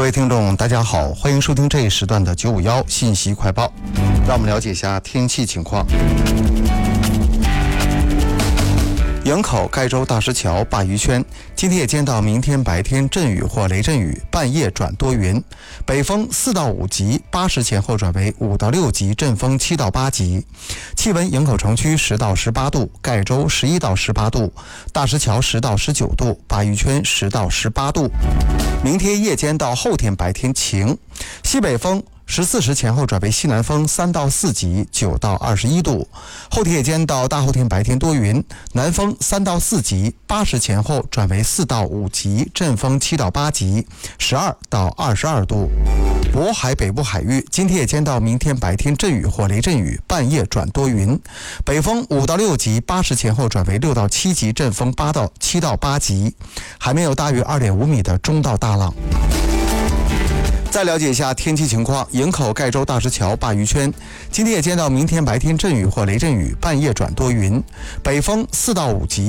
位听众大家好，欢迎收听这一时段的951信息快报。让我们了解一下天气情况。营口盖州大石桥鲅鱼圈，今天夜间到明天白天阵雨或雷阵雨，半夜转多云，北风4到5级，8时前后转为5到6级，阵风7到8级。气温：营口城区10到18度，盖州11到18度，大石桥10到19度，鲅鱼圈10到18度。明天夜间到后天白天晴，西北风14时前后转为西南风3到4级，9到21度。后天夜间到大后天白天多云，南风3到4级，8时前后转为4到5级，阵风7到8级，12到22度。渤海北部海域，今天夜间到明天白天阵雨或雷阵雨，半夜转多云，北风5到6级，8时前后转为6到7级，阵风7到8级，海面有大约2.5米的中到大浪。再了解一下天气情况，营口盖州大石桥鲅鱼圈，今天夜间到明天白天阵雨或雷阵雨，半夜转多云，北风4到5级。